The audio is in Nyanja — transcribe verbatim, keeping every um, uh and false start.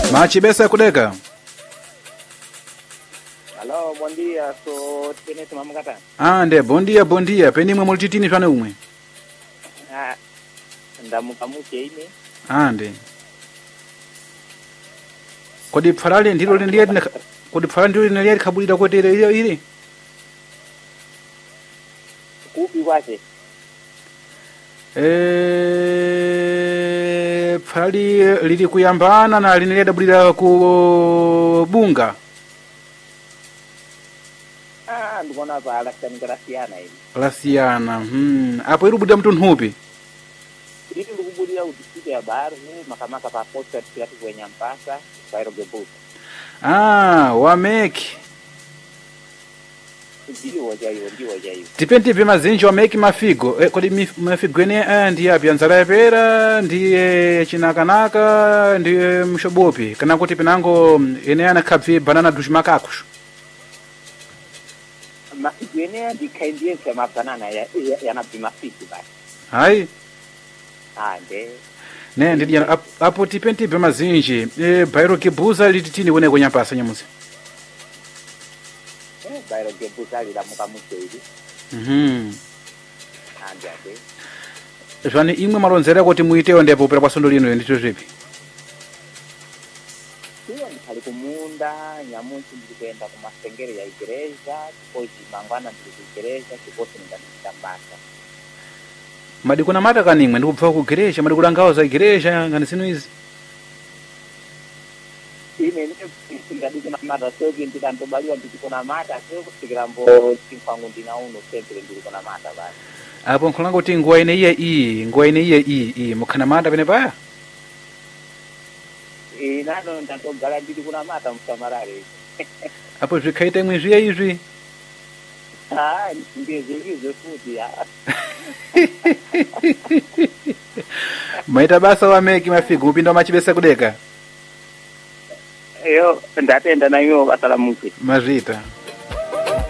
Machibesa kudeka. Hello, bom dia. So, tene sama mkata. Ah, nde bom dia, bom dia. Peni mwe mulititini fane umwe. Ah, ndamuka muke ine. Ah, nde. Kodi pfarali ndilo lindiye kodi pfarali ndilo lindiye kabulira kotere ile ile. Kupi wache. Eh, pfarali lili kuyambana na lindiye dabulira ku bunga. Ah, ndikona pa alakani grasiana ili. Grasiana. Hmm. Apo irubudia mtu nhupi. Ili ndikubudia udisite ya bahari makamaka pa posta tikati kwenye mpasa Bairo Gebusa. Ah, wameki. Ndiyo wajayo, ndiyo wajayo. Tipenti pima zinji wameki mafigo. Eh, kodi mafigo ene eh, ndiye api anzala pera, ndiye chinakanaka, ndiye mshobopi. Kana kuti pinango ene ana kapvi banana dushimakakushu. Mafigo ene ndikaindie sema banana ya yanapi mafigo basi. Hai. Ah, nde. Ne ndidi ap, apo tipenti pima zinji. Eh, Bairo Gebusa lititini wene kwenye mpasa nyamuzi. Eh, Bairo Gebusa lila muka muke ili. Mhm. Ah, nde ade. Zvani imwe malonzera kuti muitewo ndipo upera kwa sondo lino ndito zvipi? Hiyo ndikali kumunda, nyamusi ndikuenda kumasengere ya igereza, kipoji mangwana ndikuigereza, kiposi ndikambasa. Madi kuna mata kanimwe ndikubva ku gereja, madi kulangawo za gereja ngani sinu izi. Ine ndikadi kuna mata soki ndikantobaliwa ndikuna mata sio kusikira mbo chimfangu ndinauno sempre ndikuna mata basi. Apo nkulanga kuti nguwa ine iya iyi, nguwa ine iya iyi, iyi mukhana mata pene paya? E nano ndatogala ndiri kuna mata msamarare. Apo zvikhaita imwe zviya izvi? Ah, ndezvizo futi ya. Maita basa wameki mafigo upinda machibesa kudeka. Yo ndatenda nayo basala muke. Mazvita.